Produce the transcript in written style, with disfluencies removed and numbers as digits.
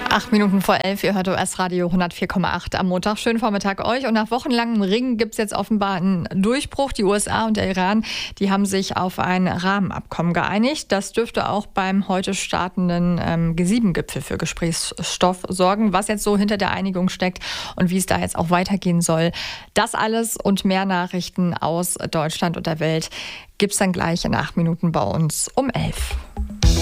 8 Minuten vor 11, ihr hört OS Radio 104,8 am Montag. Schönen Vormittag euch. Und nach wochenlangem Ringen gibt es jetzt offenbar einen Durchbruch. Die USA und der Iran, die haben sich auf ein Rahmenabkommen geeinigt. Das dürfte auch beim heute startenden G7-Gipfel für Gesprächsstoff sorgen. Was jetzt so hinter der Einigung steckt und wie es da jetzt auch weitergehen soll. Das alles und mehr Nachrichten aus Deutschland und der Welt gibt es dann gleich in 8 Minuten bei uns um 11.